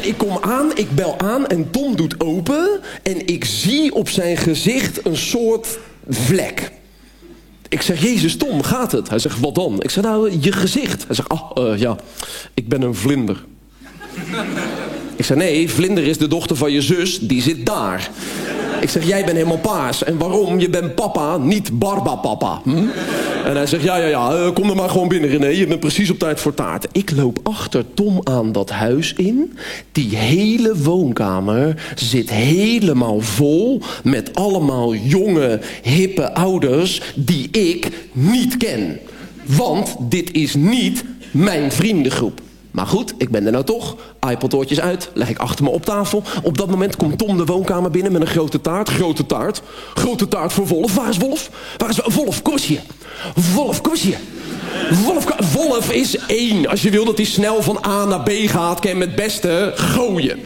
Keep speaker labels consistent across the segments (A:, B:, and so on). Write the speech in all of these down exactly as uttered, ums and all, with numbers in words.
A: En ik kom aan, ik bel aan en Tom doet open. En ik zie op zijn gezicht een soort vlek. Ik zeg, Jezus, Tom, gaat het? Hij zegt, wat dan? Ik zeg, nou, je gezicht. Hij zegt, ah, uh, ja, ik ben een vlinder. Ik zeg, nee, vlinder is de dochter van je zus, die zit daar. Ik zeg, jij bent helemaal paars. En waarom? Je bent papa, niet Barbapapa. Hm? En hij zegt, ja, ja, ja, kom er maar gewoon binnen, René. Je bent precies op tijd voor taart. Ik loop achter Tom aan dat huis in. Die hele woonkamer zit helemaal vol met allemaal jonge, hippe ouders die ik niet ken. Want dit is niet mijn vriendengroep. Maar goed, ik ben er nou toch. iPod-oortjes uit, leg ik achter me op tafel. Op dat moment komt Tom de woonkamer binnen met een grote taart. Grote taart. Grote taart voor Wolf. Waar is Wolf? Waar is Wolf? Kom eens hier. Wolf, kom eens hier. Wolf, Wolf is één. Als je wil dat hij snel van A naar B gaat, kan je met het beste gooien.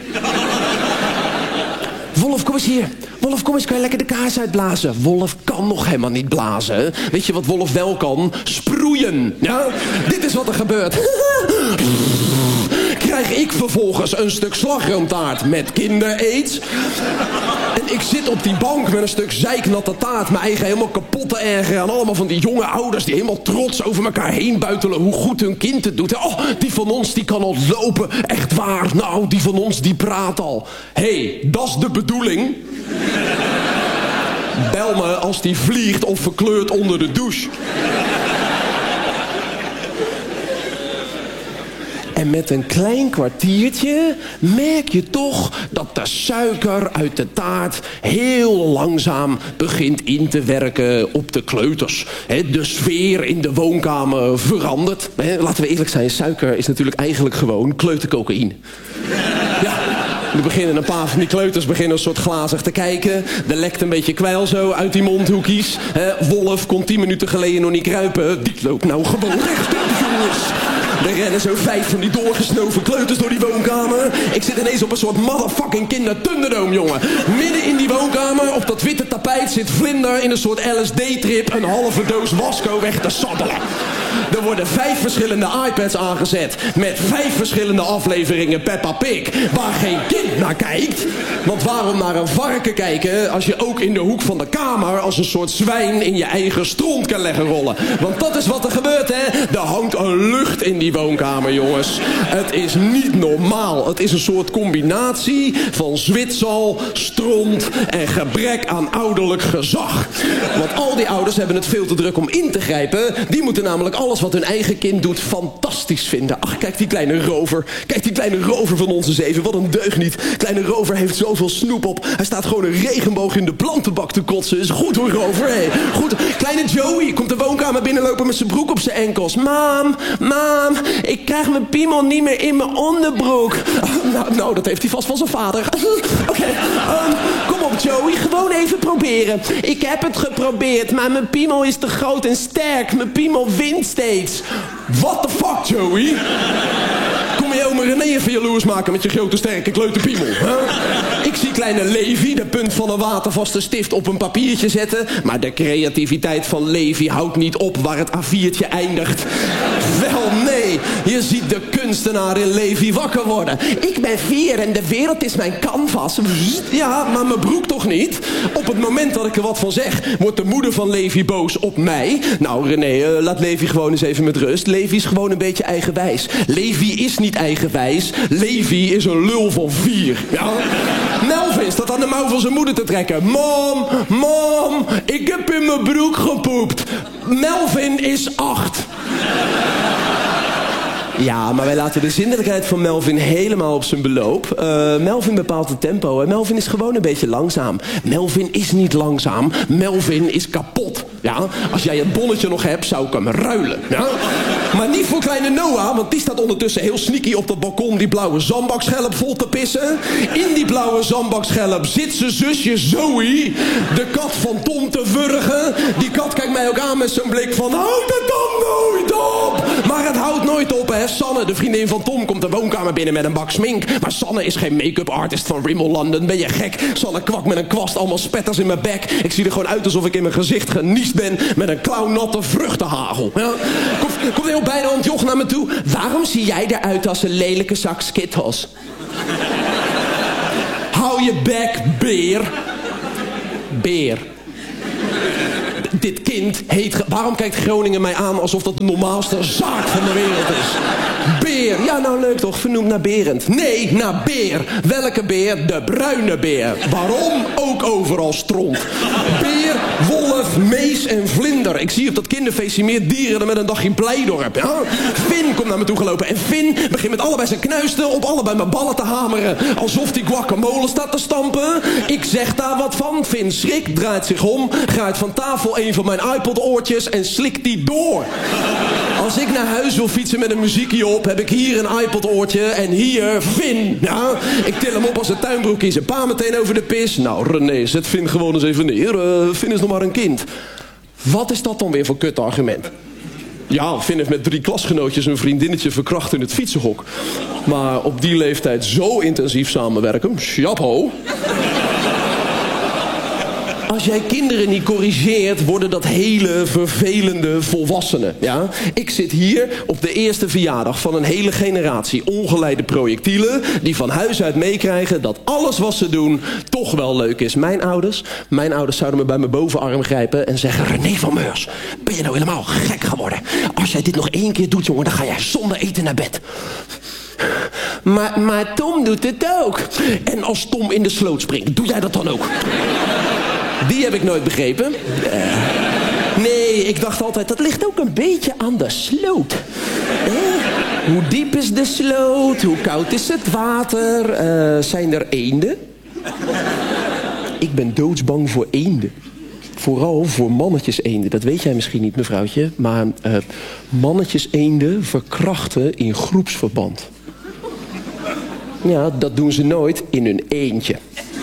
A: Wolf, kom eens hier. Wolf, kom eens, kan je lekker de kaars uitblazen? Wolf kan nog helemaal niet blazen. Weet je wat Wolf wel kan? Sproeien. Ja? Dit is wat er gebeurt. Krijg ik vervolgens een stuk slagroomtaart met kinderaids. En ik zit op die bank met een stuk zeiknatte taart. Mijn eigen helemaal kapot te ergeren. En allemaal van die jonge ouders die helemaal trots over elkaar heen buitelen. Hoe goed hun kind het doet. Oh, die van ons die kan al lopen. Echt waar. Nou, die van ons die praat al. Hé, hey, dat is de bedoeling. Bel me als die vliegt of verkleurt onder de douche. En met een klein kwartiertje merk je toch dat de suiker uit de taart heel langzaam begint in te werken op de kleuters. He, de sfeer in de woonkamer verandert. He, laten we eerlijk zijn, suiker is natuurlijk eigenlijk gewoon kleutercocaïne. Ja. Nu beginnen een paar van die kleuters beginnen een soort glazig te kijken. Er lekt een beetje kwijl zo uit die mondhoekjes. He, Wolf kon tien minuten geleden nog niet kruipen. Die loopt nou gewoon rechtop, jongens. Er rennen zo vijf van die doorgesnoven kleuters door die woonkamer. Ik zit ineens op een soort motherfucking Kinder Thunderdome, jongen. Midden in die woonkamer, op dat witte tapijt, zit Vlinder in een soort L S D-trip een halve doos Wasco weg te saddelen. Er worden vijf verschillende iPads aangezet met vijf verschillende afleveringen Peppa Pig, waar geen kind naar kijkt. Want waarom naar een varken kijken als je ook in de hoek van de kamer als een soort zwijn in je eigen stront kan leggen rollen? Want dat is wat er gebeurt, hè. Er hangt een lucht in die woonkamer, jongens. Het is niet normaal. Het is een soort combinatie van zwitsal, stront en gebrek aan ouderlijk gezag. Want al die ouders hebben het veel te druk om in te grijpen. Die moeten namelijk alles wat hun eigen kind doet fantastisch vinden. Ach, kijk die kleine rover. Kijk die kleine rover van onze zeven. Wat een deugniet. Kleine rover heeft zoveel snoep op. Hij staat gewoon een regenboog in de plantenbak te kotsen. Is goed hoor, rover. Hey, goed. Kleine Joey komt de woonkamer binnenlopen met zijn broek op zijn enkels. Mam, mam, ik krijg mijn piemel niet meer in mijn onderbroek. Oh, nou, nou, dat heeft hij vast van zijn vader. Oké, okay. um, kom op Joey, gewoon even proberen. Ik heb het geprobeerd, maar mijn piemel is te groot en sterk. Mijn piemel wint steeds. What the fuck, Joey? Kom je oma René even jaloers maken met je grote sterke kleuterpiemel? Huh? Ik zie kleine Levi de punt van een watervaste stift op een papiertje zetten. Maar de creativiteit van Levi houdt niet op waar het A viertje eindigt. Wel nee, je ziet de kunstenaar in Levi wakker worden. Ik ben vier en de wereld is mijn canvas. Ja, maar mijn broek toch niet? Op het moment dat ik er wat van zeg, wordt de moeder van Levi boos op mij. Nou René, uh, laat Levi gewoon eens even met rust. Levi is gewoon een beetje eigenwijs. Levi is niet eigenwijs. Levi is een lul van vier. Ja? Melvin staat aan de mouw van zijn moeder te trekken. Mom, mom, ik heb in mijn broek gepoept. Melvin is acht. Ja, maar wij laten de zindelijkheid van Melvin helemaal op zijn beloop. Uh, Melvin bepaalt het tempo en Melvin is gewoon een beetje langzaam. Melvin is niet langzaam, Melvin is kapot. Ja? Als jij het bonnetje nog hebt, zou ik hem ruilen. Ja? Maar niet voor kleine Noah, want die staat ondertussen heel sneaky op dat balkon die blauwe zandbakschelp vol te pissen. In die blauwe zandbakschelp zit zijn zusje Zoe, de kat van Tom, te wurgen. Die kat kijkt mij ook aan met zo'n blik van, houd het dan nooit op! Maar het houdt nooit op, hè. Sanne, de vriendin van Tom, komt de woonkamer binnen met een bak smink. Maar Sanne is geen make-up artist van Rimmel London. Ben je gek? Sanne kwak met een kwast, allemaal spetters in mijn bek. Ik zie er gewoon uit alsof ik in mijn gezicht geniest ben met een klauwnatte vruchtenhagel. Ja? Komt, komt heel bijna ontjocht naar me toe. Waarom zie jij eruit als een lelijke zak Skittles? Hou je bek, beer. Beer. Dit kind heet... Waarom kijkt Groningen mij aan alsof dat de normaalste zaak van de wereld is? Beer. Ja, nou leuk toch? Vernoemd naar Berend. Nee, naar beer. Welke beer? De bruine beer. Waarom? Ook overal stront. Beer, wolf, mees en vlinder. Ik zie op dat kinderfeestje meer dieren dan met een dagje in Blijdorp. Ja? Finn komt naar me toe gelopen. En Finn begint met allebei zijn knuisten op allebei mijn ballen te hameren. Alsof die guacamole staat te stampen. Ik zeg daar wat van. Finn schrikt, draait zich om, gaat van tafel een van mijn iPod-oortjes en slikt die door. Als ik naar huis wil fietsen met een muziekje op, heb ik hier een iPod-oortje en hier Finn. Ja, ik til hem op als een tuinbroekje, zijn pa meteen over de pis. Nou, René, zet Finn gewoon eens even neer. Uh, Finn is nog maar een kind. Wat is dat dan weer voor kut argument? Ja, Finn heeft met drie klasgenootjes een vriendinnetje verkracht in het fietsenhok. Maar op die leeftijd zo intensief samenwerken, chapeau. Als jij kinderen niet corrigeert, worden dat hele vervelende volwassenen. Ja? Ik zit hier op de eerste verjaardag van een hele generatie ongeleide projectielen die van huis uit meekrijgen dat alles wat ze doen toch wel leuk is. Mijn ouders, mijn ouders zouden me bij mijn bovenarm grijpen en zeggen: René van Meurs, ben je nou helemaal gek geworden? Als jij dit nog één keer doet, jongen, dan ga jij zonder eten naar bed. Maar, maar Tom doet het ook. En als Tom in de sloot springt, doe jij dat dan ook? Die heb ik nooit begrepen. Uh, nee, ik dacht altijd, dat ligt ook een beetje aan de sloot. Eh? Hoe diep is de sloot? Hoe koud is het water? Uh, zijn er eenden? Ik ben doodsbang voor eenden. Vooral voor mannetjes-eenden. Dat weet jij misschien niet, mevrouwtje. Maar uh, mannetjes-eenden verkrachten in groepsverband. Ja, dat doen ze nooit in hun eentje.